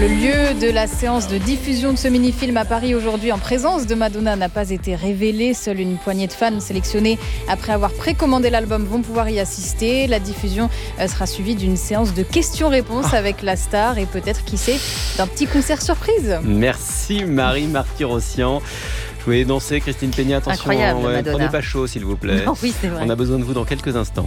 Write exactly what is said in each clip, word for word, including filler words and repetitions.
Le lieu de la séance de diffusion de ce mini-film à Paris aujourd'hui en présence de Madonna n'a pas été révélé. Seule une poignée de fans sélectionnés après avoir précommandé l'album vont pouvoir y assister. La diffusion sera suivie d'une séance de questions-réponses ah. avec la star et peut-être, qui sait, d'un petit concert surprise. Merci Marie Martyrossian. Je voulais danser, Christine Peña, attention, Incroyable, ouais, Madonna. Prenez pas chaud s'il vous plaît. Non, oui, c'est vrai. On a besoin de vous dans quelques instants.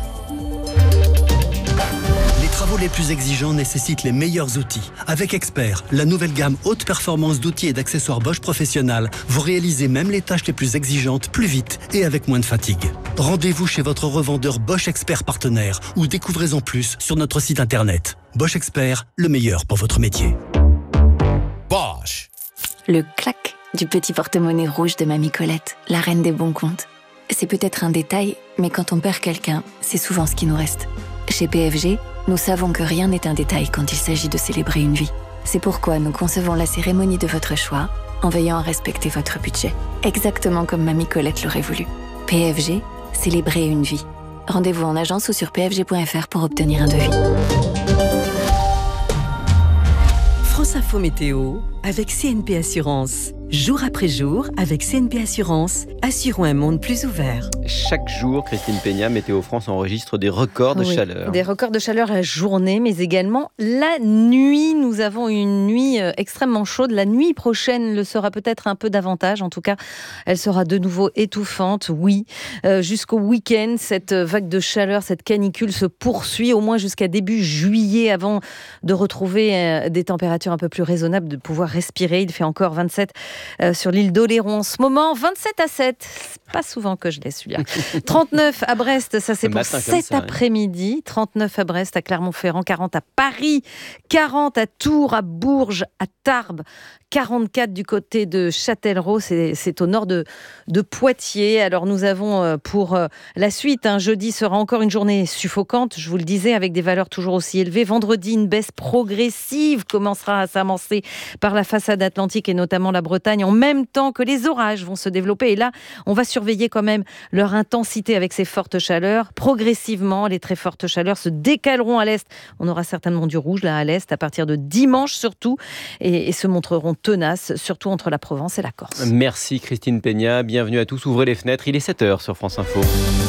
Les travaux les plus exigeants nécessitent les meilleurs outils. Avec Expert, la nouvelle gamme haute performance d'outils et d'accessoires Bosch Professionnel, vous réalisez même les tâches les plus exigeantes plus vite et avec moins de fatigue. Rendez-vous chez votre revendeur Bosch Expert partenaire ou découvrez-en plus sur notre site internet. Bosch Expert, le meilleur pour votre métier. Bosch. Le clac du petit porte-monnaie rouge de Mamie Colette, la reine des bons comptes. C'est peut-être un détail, mais quand on perd quelqu'un, c'est souvent ce qui nous reste. Chez P F G, nous savons que rien n'est un détail quand il s'agit de célébrer une vie. C'est pourquoi nous concevons la cérémonie de votre choix en veillant à respecter votre budget. Exactement comme Mamie Colette l'aurait voulu. P F G, célébrer une vie. Rendez-vous en agence ou sur p f g point f r pour obtenir un devis. France Info Météo avec C N P Assurance. Jour après jour, avec C N P Assurance, assurons un monde plus ouvert. Chaque jour, Christine Peña, Météo France enregistre des records de oui, chaleur. Des records de chaleur la journée, mais également la nuit. Nous avons une nuit extrêmement chaude. La nuit prochaine le sera peut-être un peu davantage. En tout cas, elle sera de nouveau étouffante. Oui, euh, jusqu'au week-end, cette vague de chaleur, cette canicule se poursuit au moins jusqu'à début juillet, avant de retrouver euh, des températures un peu plus raisonnables, de pouvoir respirer. Il fait encore vingt-sept Euh, sur l'île d'Oléron en ce moment, vingt-sept à sept. C'est pas souvent que je l'ai celui-là. trente-neuf à Brest, ça c'est Le pour matin, cet ça, après-midi. Ouais. trente-neuf à Brest, à Clermont-Ferrand, quarante à Paris, quarante à Tours, à Bourges, à Tarbes, quarante-quatre du côté de Châtellerault, c'est, c'est au nord de, de Poitiers. Alors nous avons euh, pour euh, la suite, un jeudi sera encore une journée suffocante, je vous le disais, avec des valeurs toujours aussi élevées. Vendredi, une baisse progressive commencera à s'amorcer par la façade atlantique et notamment la Bretagne, en même temps que les orages vont se développer. Et là, on va surveiller quand même leur intensité avec ces fortes chaleurs. Progressivement, les très fortes chaleurs se décaleront à l'est. On aura certainement du rouge là à l'est à partir de dimanche surtout, et, et se montreront tenaces, surtout entre la Provence et la Corse. Merci Christine Peña, bienvenue à tous. Ouvrez les fenêtres, il est sept heures sur France Info.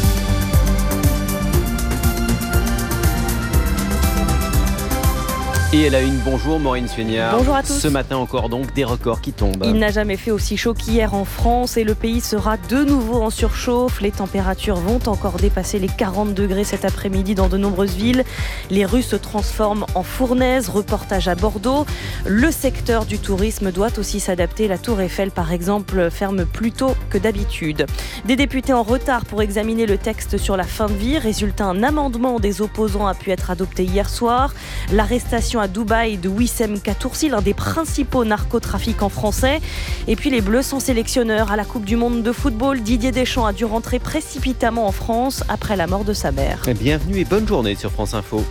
Et elle a une bonjour Maureen Suignard. Bonjour à tous. Ce matin encore donc des records qui tombent. Il n'a jamais fait aussi chaud qu'hier en France et le pays sera de nouveau en surchauffe. Les températures vont encore dépasser les quarante degrés cet après-midi dans de nombreuses villes. Les rues se transforment en fournaises. Reportage à Bordeaux. Le secteur du tourisme doit aussi s'adapter. La Tour Eiffel par exemple ferme plus tôt que d'habitude. Des députés en retard pour examiner le texte sur la fin de vie. Résultat, un amendement des opposants a pu être adopté hier soir. L'arrestation à Dubaï de Wissem Katoursi, l'un des principaux narcotrafiquants français. Et puis les Bleus sans sélectionneur à la Coupe du Monde de football. Didier Deschamps a dû rentrer précipitamment en France après la mort de sa mère. Bienvenue et bonne journée sur France Info.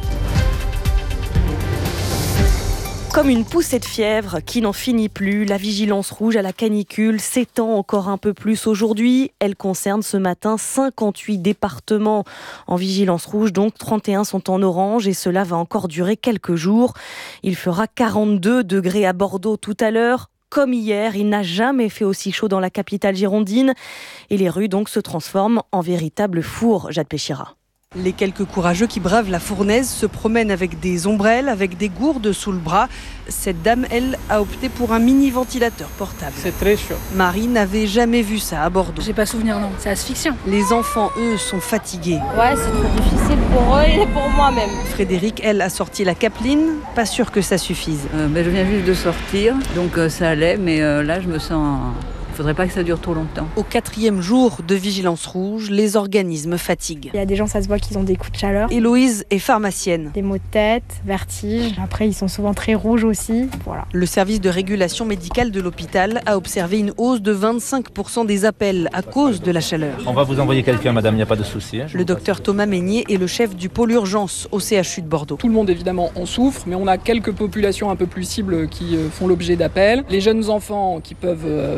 Comme une poussée de fièvre qui n'en finit plus, la vigilance rouge à la canicule s'étend encore un peu plus aujourd'hui. Elle concerne ce matin cinquante-huit départements en vigilance rouge, donc trente et un sont en orange et cela va encore durer quelques jours. Il fera quarante-deux degrés à Bordeaux tout à l'heure. Comme hier, il n'a jamais fait aussi chaud dans la capitale girondine et les rues donc se transforment en véritables fours. Jade Péchira. Les quelques courageux qui bravent la fournaise se promènent avec des ombrelles, avec des gourdes sous le bras. Cette dame, elle, a opté pour un mini-ventilateur portable. C'est très chaud. Marie n'avait jamais vu ça à Bordeaux. J'ai pas souvenir, non. C'est asphyxiant. Les enfants, eux, sont fatigués. Ouais, c'est trop difficile pour eux et pour moi-même. Frédéric, elle, a sorti la capeline. Pas sûr que ça suffise. Euh, ben, je viens juste de sortir, donc euh, ça allait, mais euh, là, je me sens... Il ne faudrait pas que ça dure trop longtemps. Au quatrième jour de vigilance rouge, les organismes fatiguent. Il y a des gens, ça se voit qu'ils ont des coups de chaleur. Héloïse est pharmacienne. Des maux de tête, vertiges. Après, ils sont souvent très rouges aussi. Voilà. Le service de régulation médicale de l'hôpital a observé une hausse de vingt-cinq pour cent des appels à cause de la chaleur. On va vous envoyer quelqu'un, madame, il n'y a pas de souci. Hein, le docteur Thomas Meignier est le chef du pôle urgence au C H U de Bordeaux. Tout le monde, évidemment, en souffre, mais on a quelques populations un peu plus cibles qui font l'objet d'appels. Les jeunes enfants qui peuvent souffrir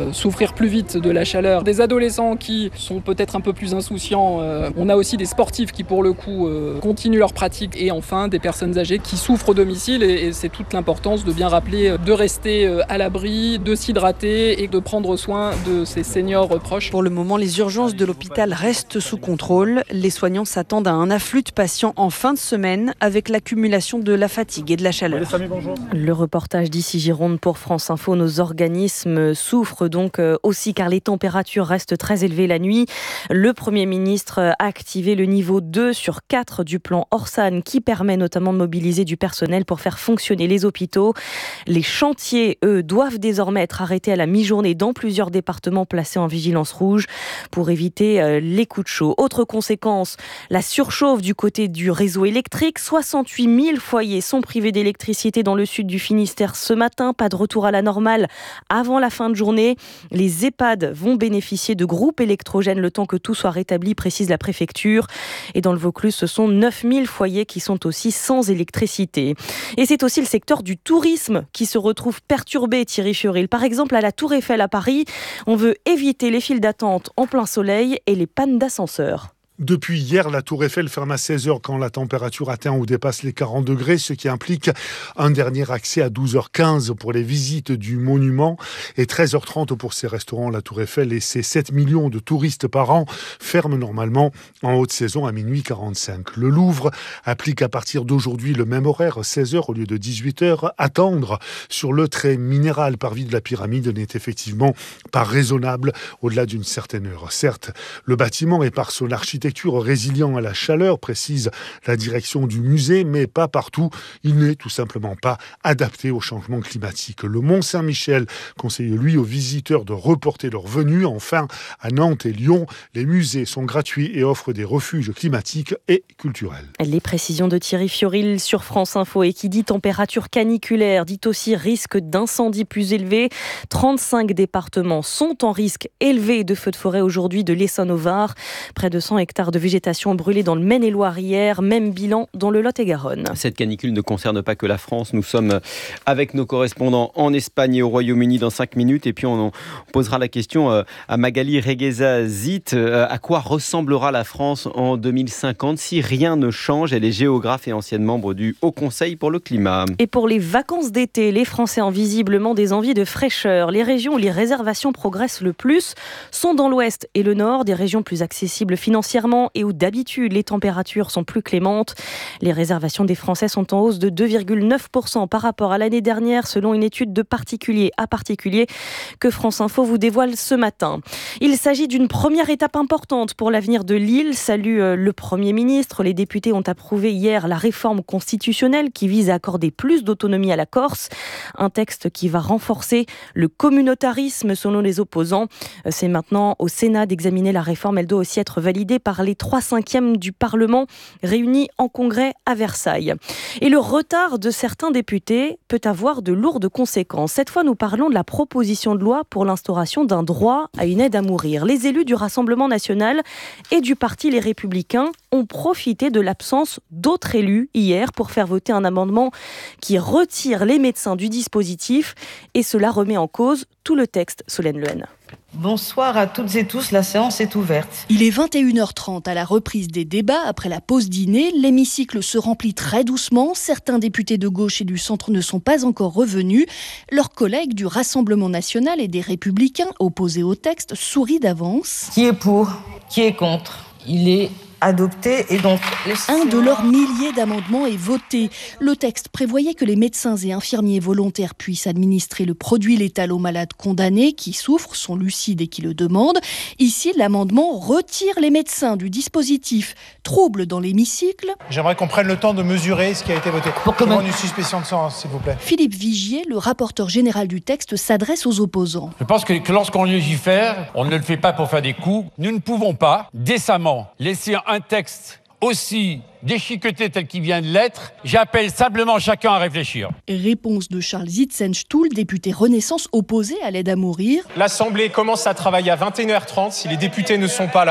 souffrir plus vite de la chaleur. Des adolescents qui sont peut-être un peu plus insouciants. Euh, on a aussi des sportifs qui, pour le coup, euh, continuent leur pratique. Et enfin, des personnes âgées qui souffrent au domicile. Et, et c'est toute l'importance de bien rappeler de rester à l'abri, de s'hydrater et de prendre soin de ses seniors proches. Pour le moment, les urgences de l'hôpital restent sous contrôle. Les soignants s'attendent à un afflux de patients en fin de semaine avec l'accumulation de la fatigue et de la chaleur. Le reportage d'ici Gironde pour France Info. Nos organismes souffrent donc aussi car les températures restent très élevées la nuit. Le Premier ministre a activé le niveau deux sur quatre du plan Orsan qui permet notamment de mobiliser du personnel pour faire fonctionner les hôpitaux. Les chantiers, eux, doivent désormais être arrêtés à la mi-journée dans plusieurs départements placés en vigilance rouge pour éviter les coups de chaud. Autre conséquence, la surchauffe du côté du réseau électrique. soixante-huit mille foyers sont privés d'électricité dans le sud du Finistère ce matin. Pas de retour à la normale avant la fin de journée. Les EHPAD vont bénéficier de groupes électrogènes le temps que tout soit rétabli, précise la préfecture. Et dans le Vaucluse, ce sont neuf mille foyers qui sont aussi sans électricité. Et c'est aussi le secteur du tourisme qui se retrouve perturbé, Thierry Fiorilles. Par exemple, à la Tour Eiffel à Paris, on veut éviter les files d'attente en plein soleil et les pannes d'ascenseurs. Depuis hier, la Tour Eiffel ferme à seize heures quand la température atteint ou dépasse les quarante degrés, ce qui implique un dernier accès à douze heures quinze pour les visites du monument et treize heures trente pour ses restaurants. La Tour Eiffel et ses sept millions de touristes par an ferment normalement en haute saison à minuit quarante-cinq. Le Louvre applique à partir d'aujourd'hui le même horaire, seize heures au lieu de dix-huit heures. Attendre sur le trait minéral parvis de la pyramide n'est effectivement pas raisonnable au-delà d'une certaine heure. Certes, le bâtiment est par son architecture résilient à la chaleur, précise la direction du musée, mais pas partout. Il n'est tout simplement pas adapté au changement climatique. Le Mont-Saint-Michel conseille, lui, aux visiteurs de reporter leur venue. Enfin, à Nantes et Lyon, les musées sont gratuits et offrent des refuges climatiques et culturels. Les précisions de Thierry Fiorilles sur France Info. Et qui dit température caniculaire, dit aussi risque d'incendie plus élevé. trente-cinq départements sont en risque élevé de feux de forêt aujourd'hui, de l'Essonne au Var. Près de cent hectares de végétation brûlée dans le Maine-et-Loire hier, même bilan dans le Lot-et-Garonne. Cette canicule ne concerne pas que la France. Nous sommes avec nos correspondants en Espagne et au Royaume-Uni dans cinq minutes. Et puis on posera la question à Magali Regueza-Zit. À quoi ressemblera la France en deux mille cinquante si rien ne change? Elle est géographe et ancienne membre du Haut Conseil pour le climat. Et pour les vacances d'été, les Français ont visiblement des envies de fraîcheur. Les régions où les réservations progressent le plus sont dans l'ouest et le nord, des régions plus accessibles financièrement et où d'habitude les températures sont plus clémentes. Les réservations des Français sont en hausse de deux virgule neuf pour cent par rapport à l'année dernière selon une étude de particulier à particulier que France Info vous dévoile ce matin. Il s'agit d'une première étape importante pour l'avenir de l'île, salue le Premier ministre. Les députés ont approuvé hier la réforme constitutionnelle qui vise à accorder plus d'autonomie à la Corse. Un texte qui va renforcer le communautarisme selon les opposants. C'est maintenant au Sénat d'examiner la réforme. Elle doit aussi être validée par les trois cinquièmes du Parlement réunis en congrès à Versailles. Et le retard de certains députés peut avoir de lourdes conséquences. Cette fois, nous parlons de la proposition de loi pour l'instauration d'un droit à une aide à mourir. Les élus du Rassemblement national et du parti Les Républicains ont profité de l'absence d'autres élus hier pour faire voter un amendement qui retire les médecins du dispositif et cela remet en cause tout le texte. Solène Lehen. Bonsoir à toutes et tous, la séance est ouverte. Il est vingt et une heures trente à la reprise des débats. Après la pause dîner, l'hémicycle se remplit très doucement. Certains députés de gauche et du centre ne sont pas encore revenus. Leurs collègues du Rassemblement national et des Républicains, opposés au texte, sourient d'avance. Qui est pour ? Qui est contre ? Il est adopté et donc... Un de leurs milliers d'amendements est voté. Le texte prévoyait que les médecins et infirmiers volontaires puissent administrer le produit létal aux malades condamnés qui souffrent, sont lucides et qui le demandent. Ici, l'amendement retire les médecins du dispositif. Trouble dans l'hémicycle. J'aimerais qu'on prenne le temps de mesurer ce qui a été voté. Pour comment une suspicion de sang, s'il vous plaît. Philippe Vigier, le rapporteur général du texte, s'adresse aux opposants. Je pense que, que lorsqu'on légifère, on ne le fait pas pour faire des coups. Nous ne pouvons pas décemment laisser un texte aussi déchiqueté tel qu'il vient de l'être. J'appelle simplement chacun à réfléchir. Réponse de Charles Zitzenstuhl, député Renaissance opposé à l'aide à mourir. L'Assemblée commence à travailler à vingt et une heures trente. Si les députés ne sont pas là,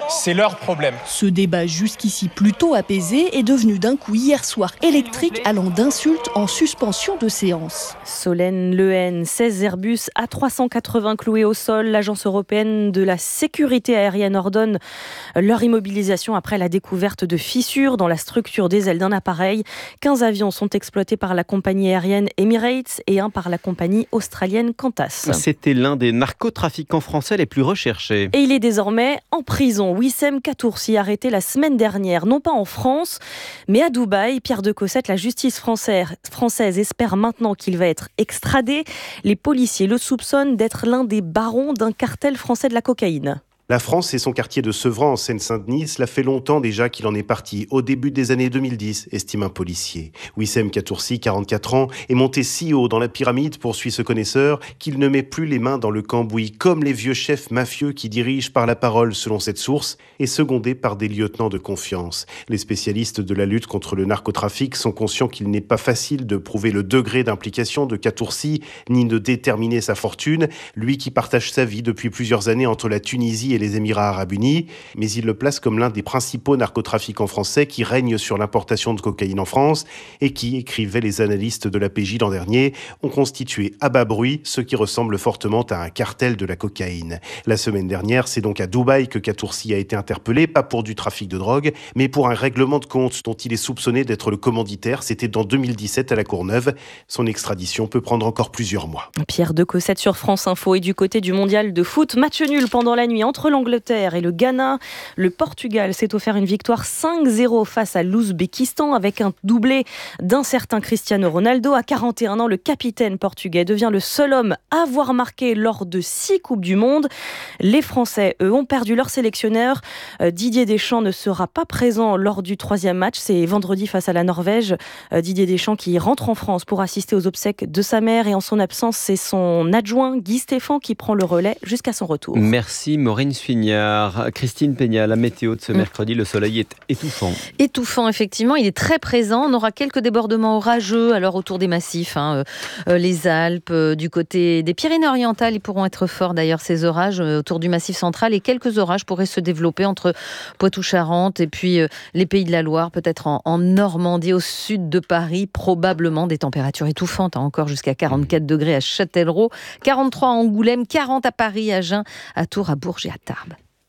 c'est leur problème. Ce débat jusqu'ici plutôt apaisé est devenu d'un coup hier soir électrique, allant d'insultes en suspension de séance. Solène Lehen, seize Airbus A trois cent quatre-vingts cloués au sol. L'Agence européenne de la sécurité aérienne ordonne leur immobilisation après la découverte de fissures dans la structure des ailes d'un appareil. quinze avions sont exploités par la compagnie aérienne Emirates et un par la compagnie australienne Qantas. C'était l'un des narcotrafiquants français les plus recherchés. Et il est désormais en prison. Wissem Katoursi, arrêté la semaine dernière, non pas en France, mais à Dubaï. Pierre de Cossette, la justice française, française espère maintenant qu'il va être extradé. Les policiers le soupçonnent d'être l'un des barons d'un cartel français de la cocaïne. La France et son quartier de Sevran en Seine-Saint-Denis, cela fait longtemps déjà qu'il en est parti, au début des années deux mille dix, estime un policier. Wissem Katoursi, quarante-quatre ans, est monté si haut dans la pyramide, poursuit ce connaisseur, qu'il ne met plus les mains dans le cambouis, comme les vieux chefs mafieux qui dirigent par la parole selon cette source, et secondés par des lieutenants de confiance. Les spécialistes de la lutte contre le narcotrafic sont conscients qu'il n'est pas facile de prouver le degré d'implication de Katoursi, ni de déterminer sa fortune, lui qui partage sa vie depuis plusieurs années entre la Tunisie et les Émirats arabes unis, mais il le place comme l'un des principaux narcotrafiquants français qui règnent sur l'importation de cocaïne en France et qui, écrivaient les analystes de l'A P J l'an dernier, ont constitué à bas bruit ce qui ressemble fortement à un cartel de la cocaïne. La semaine dernière, c'est donc à Dubaï que Katoursi a été interpellé, pas pour du trafic de drogue, mais pour un règlement de compte dont il est soupçonné d'être le commanditaire. C'était en deux mille dix-sept à La Courneuve. Son extradition peut prendre encore plusieurs mois. Pierre de Cossette sur France Info. Et du côté du mondial de foot, match nul pendant la nuit entre l'Angleterre et le Ghana. Le Portugal s'est offert une victoire cinq zéro face à l'Ouzbékistan avec un doublé d'un certain Cristiano Ronaldo. À quarante et un ans, le capitaine portugais devient le seul homme à avoir marqué lors de six Coupes du Monde. Les Français, eux, ont perdu leur sélectionneur. Didier Deschamps ne sera pas présent lors du troisième match. C'est vendredi face à la Norvège. Didier Deschamps qui rentre en France pour assister aux obsèques de sa mère. Et en son absence, c'est son adjoint Guy Stéphane qui prend le relais jusqu'à son retour. Merci Maureen Sfignard. Christine Peña, la météo de ce mercredi, le soleil est étouffant. Étouffant, effectivement, il est très présent. On aura quelques débordements orageux alors autour des massifs, hein, euh, les Alpes, euh, du côté des Pyrénées-Orientales. Ils pourront être forts d'ailleurs ces orages euh, autour du massif central et quelques orages pourraient se développer entre Poitou-Charentes et puis euh, les Pays de la Loire, peut-être en, en Normandie, au sud de Paris, probablement des températures étouffantes, hein, encore jusqu'à quarante-quatre degrés à Châtellerault, quarante-trois à Angoulême, quarante à Paris, à Agen, à Tours, à Bourges et à Tarbes.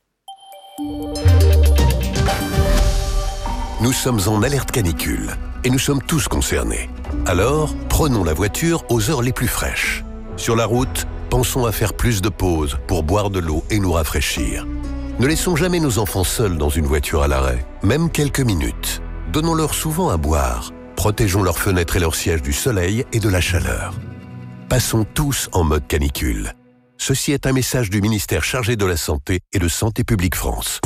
Nous sommes en alerte canicule et nous sommes tous concernés. Alors, prenons la voiture aux heures les plus fraîches. Sur la route, pensons à faire plus de pauses pour boire de l'eau et nous rafraîchir. Ne laissons jamais nos enfants seuls dans une voiture à l'arrêt, même quelques minutes. Donnons-leur souvent à boire. Protégeons leurs fenêtres et leurs sièges du soleil et de la chaleur. Passons tous en mode canicule. Ceci est un message du ministère chargé de la Santé et de Santé publique France.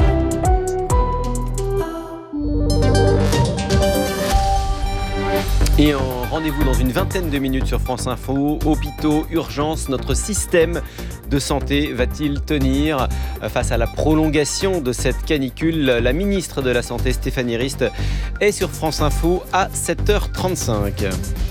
Et en rendez-vous dans une vingtaine de minutes sur France Info. Hôpitaux, urgences, notre système de santé va-t-il tenir face à la prolongation de cette canicule? La ministre de la Santé, Stéphanie Rist, est sur France Info à sept heures trente-cinq.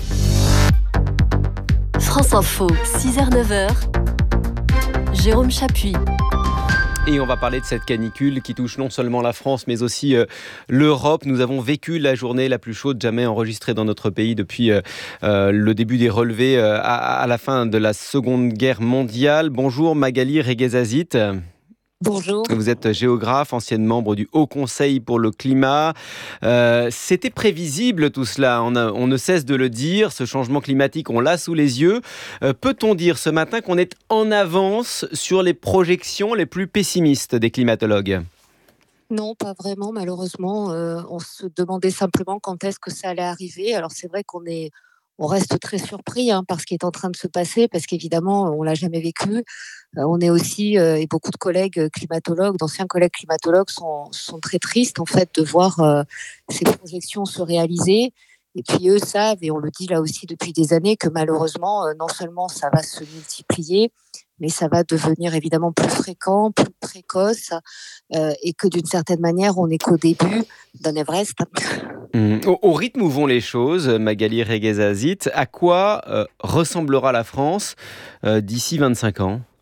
France Info, six heures neuf heures. Jérôme Chapuis. Et on va parler de cette canicule qui touche non seulement la France, mais aussi euh, l'Europe. Nous avons vécu la journée la plus chaude jamais enregistrée dans notre pays depuis euh, euh, le début des relevés euh, à, à la fin de la Seconde Guerre mondiale. Bonjour Magali Reguezazit. Bonjour. Vous êtes géographe, ancienne membre du Haut Conseil pour le climat. Euh, c'était prévisible tout cela, on, a, on ne cesse de le dire, ce changement climatique, on l'a sous les yeux. Euh, peut-on dire ce matin qu'on est en avance sur les projections les plus pessimistes des climatologues ? Non, pas vraiment, malheureusement. Euh, on se demandait simplement quand est-ce que ça allait arriver. Alors c'est vrai qu'on est... On reste très surpris hein, par ce qui est en train de se passer, parce qu'évidemment, on ne l'a jamais vécu. Euh, on est aussi, euh, et beaucoup de collègues climatologues, d'anciens collègues climatologues, sont, sont très tristes en fait, de voir euh, ces projections se réaliser. Et puis eux savent, et on le dit là aussi depuis des années, que malheureusement, euh, non seulement ça va se multiplier, mais ça va devenir évidemment plus fréquent, plus précoce, euh, et que d'une certaine manière, on n'est qu'au début d'un Everest. Mmh. Au, au rythme où vont les choses, Magali Reguezazit, à quoi euh, ressemblera la France euh, d'ici vingt-cinq ans ?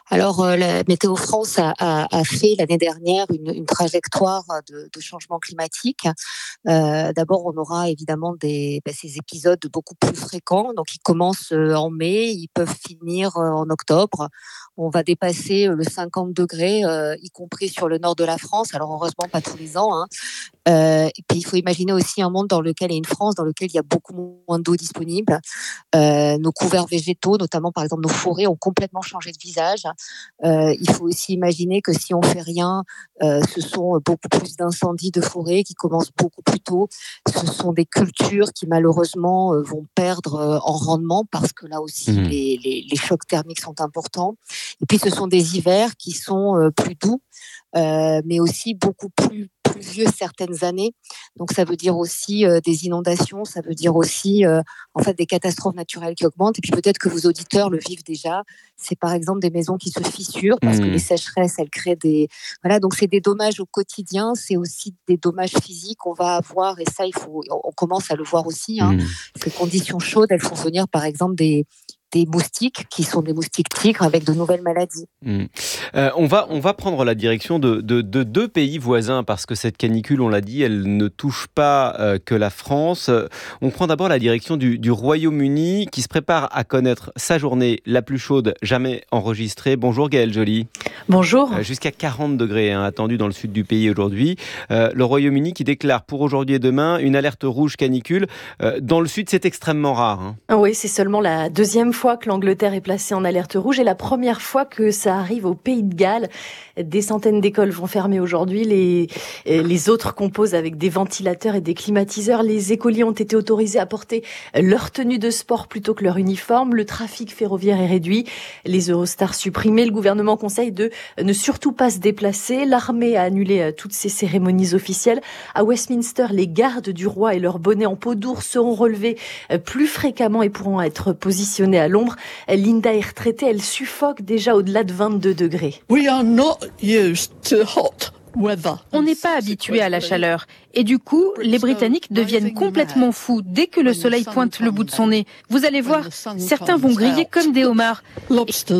Alors, euh, la Météo France a, a, a fait l'année dernière une, une trajectoire de, de changement climatique. Euh, d'abord, on aura évidemment des, bah, ces épisodes beaucoup plus fréquents. Donc, ils commencent en mai, ils peuvent finir en octobre. On va dépasser le cinquante degrés, euh, y compris sur le nord de la France. Alors, heureusement, pas tous les ans, hein. Euh, et puis, il faut imaginer aussi un monde dans lequel il y a une France dans lequel il y a beaucoup moins d'eau disponible. Euh, nos couverts végétaux, notamment par exemple nos forêts, ont complètement changé de visage. Euh, il faut aussi imaginer que si on fait rien, euh, ce sont beaucoup plus d'incendies de forêt qui commencent beaucoup plus tôt. Ce sont des cultures qui malheureusement euh, vont perdre euh, en rendement parce que là aussi mmh. les, les, les chocs thermiques sont importants. Et puis ce sont des hivers qui sont euh, plus doux, euh, mais aussi beaucoup plus pluvieux certaines années. Donc ça veut dire aussi euh, des inondations, ça veut dire aussi euh, en fait des catastrophes naturelles qui augmentent. Et puis peut-être que vos auditeurs le vivent déjà. C'est par exemple des maisons qui se fissurent parce mmh. que les sécheresses, elles créent des voilà. Donc c'est des dommages au quotidien. C'est aussi des dommages physiques qu'on va avoir. Et ça, il faut. On commence à le voir aussi. Hein. Mmh. Ces conditions chaudes, elles font venir par exemple des des moustiques qui sont des moustiques tigres avec de nouvelles maladies. Mmh. Euh, on, va, on va prendre la direction de, de, de deux pays voisins parce que cette canicule, on l'a dit, elle ne touche pas euh, que la France. On prend d'abord la direction du, du Royaume-Uni qui se prépare à connaître sa journée la plus chaude jamais enregistrée. Bonjour Gaëlle Joly. Bonjour. Euh, jusqu'à quarante degrés hein, attendus dans le sud du pays aujourd'hui. Euh, le Royaume-Uni qui déclare pour aujourd'hui et demain une alerte rouge canicule. Euh, dans le sud, c'est extrêmement rare. Hein. Oui, c'est seulement la deuxième fois que l'Angleterre est placée en alerte rouge et la première fois que ça arrive au Pays de Galles. Des centaines d'écoles vont fermer aujourd'hui. Les, les autres composent avec des ventilateurs et des climatiseurs. Les écoliers ont été autorisés à porter leur tenue de sport plutôt que leur uniforme. Le trafic ferroviaire est réduit. Les Eurostars supprimés. Le gouvernement conseille de ne surtout pas se déplacer. L'armée a annulé toutes ses cérémonies officielles. À Westminster, les gardes du roi et leurs bonnets en peau d'ours seront relevés plus fréquemment et pourront être positionnés à l'ombre. Linda est retraitée, elle suffoque déjà au-delà de vingt-deux degrés. We are not used to hot weather. On n'est pas habitué à la chaleur. Et du coup, les Britanniques deviennent complètement fous dès que le soleil pointe le bout de son nez. Vous allez voir, certains vont griller comme des homards. Il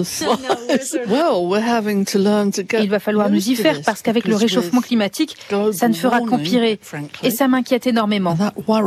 va falloir nous y faire parce qu'avavec le réchauffement climatique, ça ne fera qu'empirer. Et ça m'inquiète énormément.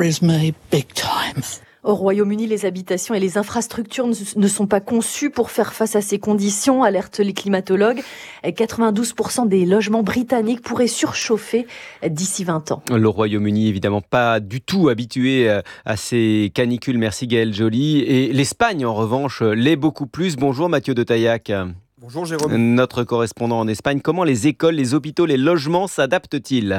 Au Royaume-Uni, les habitations et les infrastructures ne sont pas conçues pour faire face à ces conditions, alertent les climatologues. quatre-vingt-douze pour cent des logements britanniques pourraient surchauffer d'ici vingt ans. Le Royaume-Uni, évidemment, pas du tout habitué à ces canicules. Merci Gaëlle Joly. Et l'Espagne, en revanche, l'est beaucoup plus. Bonjour Mathieu de Taillac. Bonjour Jérôme. Notre correspondant en Espagne. Comment les écoles, les hôpitaux, les logements s'adaptent-ils ?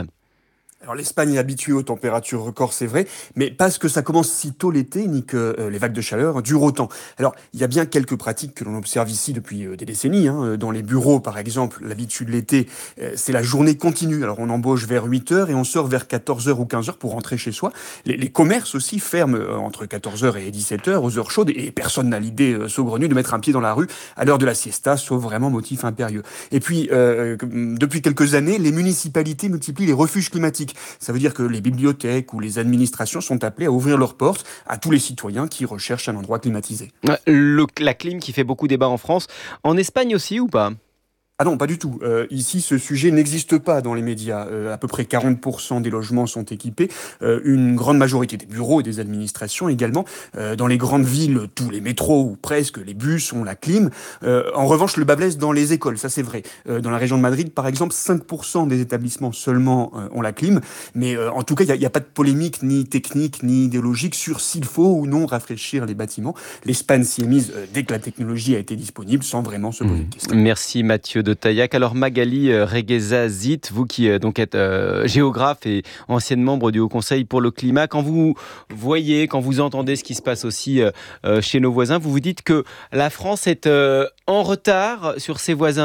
Alors l'Espagne est habituée aux températures records, c'est vrai, mais pas parce que ça commence si tôt l'été, ni que euh, les vagues de chaleur durent autant. Alors, il y a bien quelques pratiques que l'on observe ici depuis euh, des décennies. Hein. Dans les bureaux, par exemple, l'habitude l'été, euh, c'est la journée continue. Alors, on embauche vers huit heures et on sort vers quatorze heures ou quinze heures pour rentrer chez soi. Les, les commerces aussi ferment euh, entre quatorze heures et dix-sept heures aux heures chaudes, et personne n'a l'idée euh, saugrenue de mettre un pied dans la rue à l'heure de la siesta, sauf vraiment motif impérieux. Et puis, euh, depuis quelques années, les municipalités multiplient les refuges climatiques. Ça veut dire que les bibliothèques ou les administrations sont appelées à ouvrir leurs portes à tous les citoyens qui recherchent un endroit climatisé. Le, la clim qui fait beaucoup débat en France, en Espagne aussi ou pas ? Ah non, pas du tout. Euh, ici, ce sujet n'existe pas dans les médias. Euh, à peu près quarante pour cent des logements sont équipés. Euh, une grande majorité des bureaux et des administrations également. Euh, dans les grandes villes, tous les métros ou presque, les bus ont la clim. Euh, en revanche, le bas blesse dans les écoles, ça c'est vrai. Euh, dans la région de Madrid, par exemple, cinq pour cent des établissements seulement euh, ont la clim. Mais euh, en tout cas, il n'y a, a pas de polémique ni technique ni idéologique sur s'il faut ou non rafraîchir les bâtiments. L'Espagne s'y est mise euh, dès que la technologie a été disponible, sans vraiment se poser de questions. Merci Mathieu de Taillac. Alors Magali Regueza Zit, vous qui euh, donc êtes euh, géographe et ancienne membre du Haut Conseil pour le climat, quand vous voyez, quand vous entendez ce qui se passe aussi euh, euh, chez nos voisins, vous vous dites que la France est euh, en retard sur ses voisins ?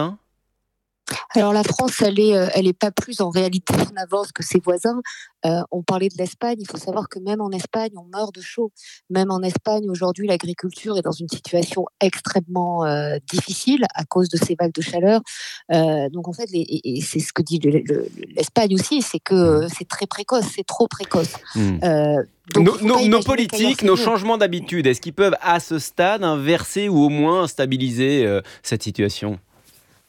Alors la France, elle est, elle est pas plus en réalité en avance que ses voisins. Euh, on parlait de l'Espagne, il faut savoir que même en Espagne, on meurt de chaud. Même en Espagne, aujourd'hui, l'agriculture est dans une situation extrêmement euh, difficile à cause de ces vagues de chaleur. Euh, donc en fait, les, et, et c'est ce que dit le, le, l'Espagne aussi, c'est que c'est très précoce, c'est trop précoce. Mmh. Euh, Donc, nos, nos, nos politiques, nos changements d'habitude, est-ce qu'ils peuvent à ce stade inverser ou au moins stabiliser euh, cette situation ?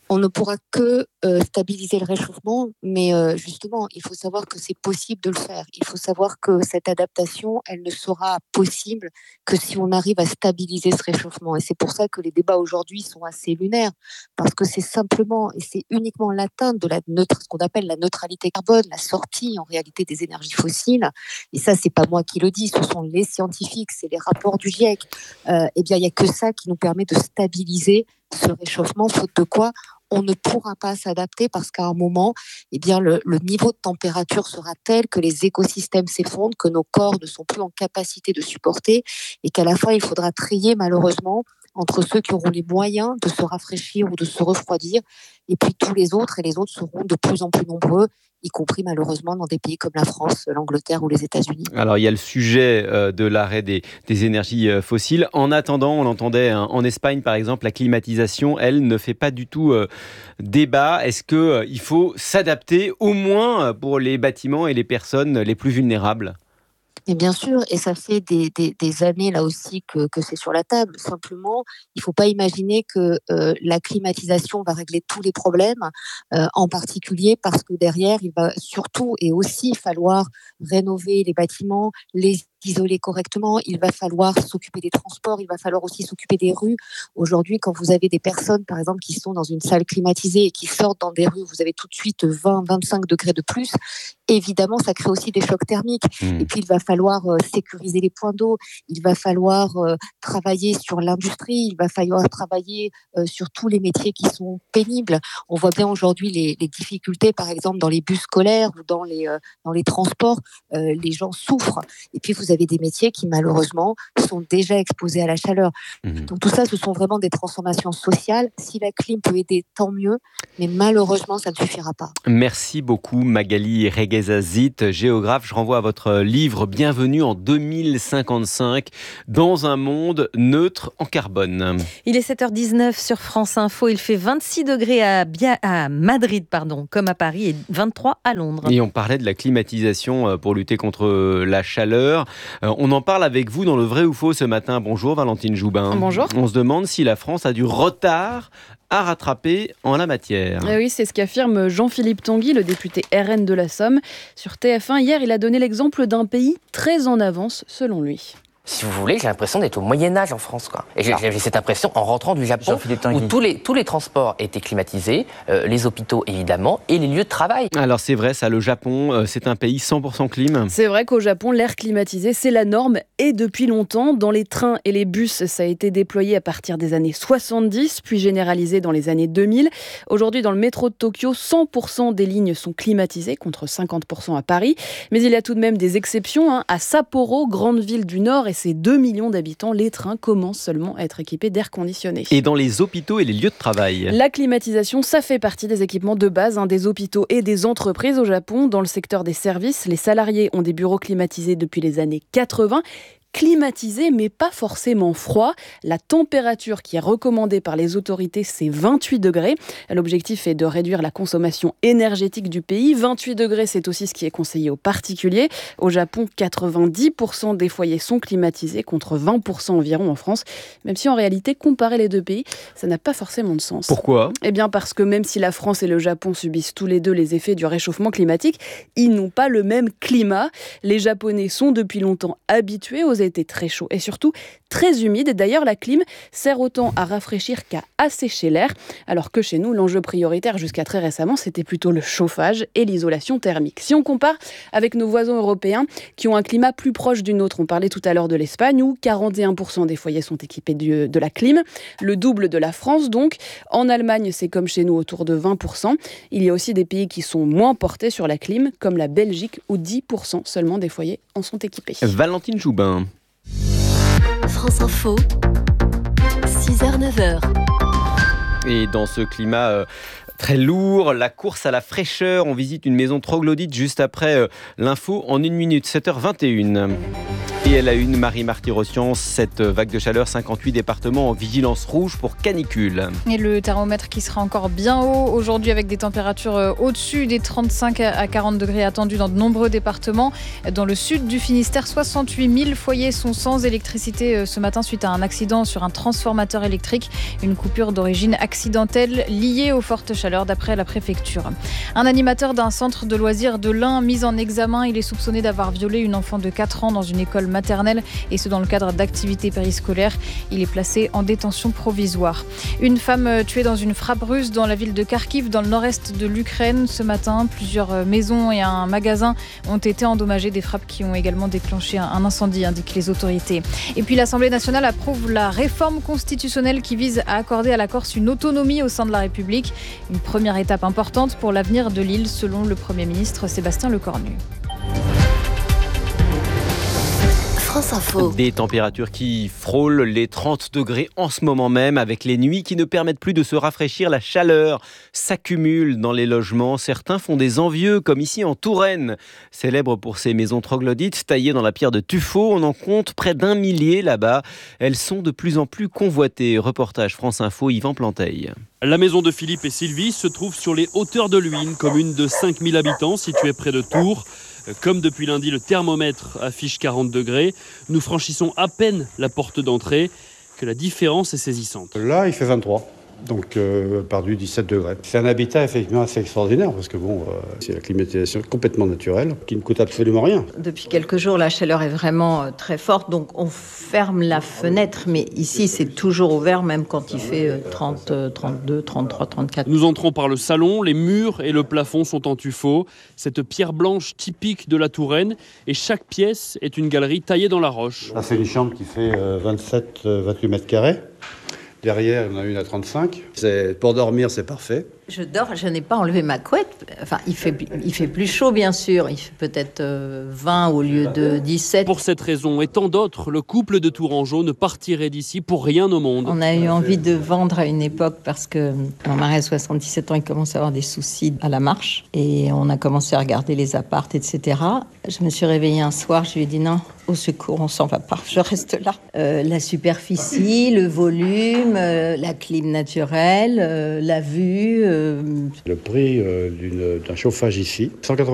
on ne pourra que euh, stabiliser le réchauffement, mais euh, justement, il faut savoir que c'est possible de le faire. Il faut savoir que cette adaptation, elle ne sera possible que si on arrive à stabiliser ce réchauffement. Et c'est pour ça que les débats aujourd'hui sont assez lunaires, parce que c'est simplement et c'est uniquement l'atteinte de la neutre, ce qu'on appelle la neutralité carbone, la sortie en réalité des énergies fossiles. Et ça, c'est pas moi qui le dis, ce sont les scientifiques, c'est les rapports du GIEC. Euh, eh bien, il y a que ça qui nous permet de stabiliser ce réchauffement, faute de quoi on ne pourra pas s'adapter parce qu'à un moment, eh bien, le, le niveau de température sera tel que les écosystèmes s'effondrent, que nos corps ne sont plus en capacité de supporter et qu'à la fin, il faudra trier malheureusement entre ceux qui auront les moyens de se rafraîchir ou de se refroidir et puis tous les autres, et les autres seront de plus en plus nombreux, y compris malheureusement dans des pays comme la France, l'Angleterre ou les États-Unis. Alors il y a le sujet euh, de l'arrêt des, des énergies euh, fossiles. En attendant, on entendait hein, en Espagne par exemple, la climatisation, elle ne fait pas du tout euh, débat. Est-ce qu'il euh, faut s'adapter au moins pour les bâtiments et les personnes les plus vulnérables ? Et bien sûr, et ça fait des, des, des années là aussi que, que c'est sur la table. Simplement, il ne faut pas imaginer que euh, la climatisation va régler tous les problèmes, euh, en particulier parce que derrière, il va surtout et aussi falloir rénover les bâtiments, les isoler correctement, il va falloir s'occuper des transports, il va falloir aussi s'occuper des rues. Aujourd'hui, quand vous avez des personnes, par exemple, qui sont dans une salle climatisée et qui sortent dans des rues, vous avez tout de suite vingt à vingt-cinq degrés de plus. Évidemment, ça crée aussi des chocs thermiques. Mmh. Et puis, il va falloir euh, sécuriser les points d'eau, il va falloir euh, travailler sur l'industrie, il va falloir travailler euh, sur tous les métiers qui sont pénibles. On voit bien aujourd'hui les, les difficultés, par exemple, dans les bus scolaires ou dans les, euh, dans les transports. Euh, les gens souffrent. Et puis, vous avez des métiers qui, malheureusement, sont déjà exposés à la chaleur. Mmh. Donc, tout ça, ce sont vraiment des transformations sociales. Si la clim peut aider, tant mieux. Mais malheureusement, ça ne suffira pas. Merci beaucoup, Magali Regueza-Zit, géographe. Je renvoie à votre livre « Bienvenue en deux mille cinquante-cinq, dans un monde neutre en carbone ». Il est sept heures dix-neuf sur France Info. Il fait vingt-six degrés à, Bia- à Madrid, pardon, comme à Paris, et vingt-trois à Londres. Et on parlait de la climatisation pour lutter contre la chaleur. On en parle avec vous dans le Vrai ou Faux ce matin. Bonjour Valentine Joubin. Bonjour. On se demande si la France a du retard à rattraper en la matière. Et oui, c'est ce qu'affirme Jean-Philippe Tanguy, le député R N de la Somme. Sur T F un, hier, il a donné l'exemple d'un pays très en avance, selon lui. Si vous voulez, j'ai l'impression d'être au Moyen-Âge en France, quoi. Et j'ai, j'ai cette impression en rentrant du Japon, où tous les, tous les transports étaient climatisés, euh, les hôpitaux évidemment, et les lieux de travail. Alors c'est vrai, ça, le Japon, euh, c'est un pays cent pour cent clim. C'est vrai qu'au Japon, l'air climatisé, c'est la norme, et depuis longtemps. Dans les trains et les bus, ça a été déployé à partir des années soixante-dix, puis généralisé dans les années deux mille. Aujourd'hui, dans le métro de Tokyo, cent pour cent des lignes sont climatisées, contre cinquante pour cent à Paris. Mais il y a tout de même des exceptions, hein. À Sapporo, grande ville du Nord, et ses deux millions d'habitants, les trains commencent seulement à être équipés d'air conditionné. Et dans les hôpitaux et les lieux de travail ? La climatisation, ça fait partie des équipements de base hein, des hôpitaux et des entreprises au Japon. Dans le secteur des services, les salariés ont des bureaux climatisés depuis les années quatre-vingts. Climatisé, mais pas forcément froid. La température qui est recommandée par les autorités, c'est vingt-huit degrés. L'objectif est de réduire la consommation énergétique du pays. vingt-huit degrés, c'est aussi ce qui est conseillé aux particuliers. Au Japon, quatre-vingt-dix pour cent des foyers sont climatisés, contre vingt pour cent environ en France. Même si en réalité, comparer les deux pays, ça n'a pas forcément de sens. Pourquoi ? Eh bien parce que même si la France et le Japon subissent tous les deux les effets du réchauffement climatique, ils n'ont pas le même climat. Les Japonais sont depuis longtemps habitués aux été très chaud et surtout très humide. Et d'ailleurs, la clim sert autant à rafraîchir qu'à assécher l'air, alors que chez nous, l'enjeu prioritaire jusqu'à très récemment, c'était plutôt le chauffage et l'isolation thermique. Si on compare avec nos voisins européens qui ont un climat plus proche du nôtre, on parlait tout à l'heure de l'Espagne où quarante et un pour cent des foyers sont équipés de, de la clim, le double de la France donc. En Allemagne, c'est comme chez nous autour de vingt pour cent. Il y a aussi des pays qui sont moins portés sur la clim, comme la Belgique où dix pour cent seulement des foyers en sont équipés. Valentine Joubin. France Info, six heures neuf heures. Et dans ce climat euh, très lourd, la course à la fraîcheur, on visite une maison troglodyte juste après euh, l'info en une minute, sept heures vingt et une. Et à la une, Marie Marty-Rossian, cette vague de chaleur, cinquante-huit départements en vigilance rouge pour canicule. Et le thermomètre qui sera encore bien haut aujourd'hui avec des températures au-dessus des trente-cinq à quarante degrés attendus dans de nombreux départements. Dans le sud du Finistère, soixante-huit mille foyers sont sans électricité ce matin suite à un accident sur un transformateur électrique. Une coupure d'origine accidentelle liée aux fortes chaleurs d'après la préfecture. Un animateur d'un centre de loisirs de l'Ain mis en examen. Il est soupçonné d'avoir violé une enfant de quatre ans dans une école maternelle et ce dans le cadre d'activités périscolaires. Il est placé en détention provisoire. Une femme tuée dans une frappe russe dans la ville de Kharkiv, dans le nord-est de l'Ukraine. Ce matin, plusieurs maisons et un magasin ont été endommagés. Des frappes qui ont également déclenché un incendie, indiquent les autorités. Et puis l'Assemblée nationale approuve la réforme constitutionnelle qui vise à accorder à la Corse une autonomie au sein de la République. Une première étape importante pour l'avenir de l'île, selon le Premier ministre Sébastien Lecornu. Des températures qui frôlent les trente degrés en ce moment même, avec les nuits qui ne permettent plus de se rafraîchir. La chaleur s'accumule dans les logements. Certains font des envieux, comme ici en Touraine. Célèbre pour ses maisons troglodytes taillées dans la pierre de tuffeau. On en compte près d'un millier là-bas. Elles sont de plus en plus convoitées. Reportage France Info, Yvan Planteil. La maison de Philippe et Sylvie se trouve sur les hauteurs de Luynes, commune de cinq mille habitants située près de Tours. Comme depuis lundi, le thermomètre affiche quarante degrés. Nous franchissons à peine la porte d'entrée, que la différence est saisissante. Là, il fait vingt-trois. Donc, euh, perdu dix-sept degrés. C'est un habitat effectivement assez extraordinaire parce que bon, euh, c'est la climatisation complètement naturelle qui ne coûte absolument rien. Depuis quelques jours, la chaleur est vraiment euh, très forte, donc on ferme la fenêtre, mais ici c'est toujours ouvert, même quand il fait euh, trente, trente-deux, trente-trois, trente-quatre. Nous entrons par le salon, les murs et le plafond sont en tuffeau. Cette pierre blanche typique de la Touraine, et chaque pièce est une galerie taillée dans la roche. Là, c'est une chambre qui fait euh, vingt-sept à vingt-huit mètres carrés. Derrière, on a une à trente-cinq. C'est, pour dormir, c'est parfait. Je dors, je n'ai pas enlevé ma couette. Enfin, il fait, il fait plus chaud, bien sûr. Il fait peut-être euh, vingt au lieu de dix-sept. Pour cette raison et tant d'autres, le couple de Tourangeau ne partirait d'ici pour rien au monde. On a eu envie de vendre à une époque parce que mon mari a soixante-dix-sept ans, il commence à avoir des soucis à la marche. Et on a commencé à regarder les apparts, et cetera. Je me suis réveillée un soir, je lui ai dit non, au secours, on s'en va pas, je reste là. Euh, la superficie, le volume, euh, la clim naturelle, euh, la vue... Euh... Le prix euh, d'une, d'un chauffage ici, cent quatre-vingts